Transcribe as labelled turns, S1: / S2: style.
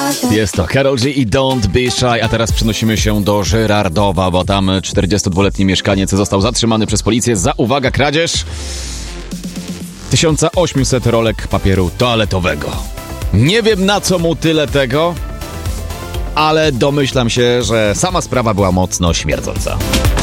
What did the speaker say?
S1: Jest to Karol G i Don't Be Shy, a teraz przenosimy się do Żyrardowa, bo tam 42-letni mieszkaniec został zatrzymany przez policję za, uwaga, kradzież 1800 rolek papieru toaletowego. Nie wiem, na co mu tyle tego, ale domyślam się, że sama sprawa była mocno śmierdząca.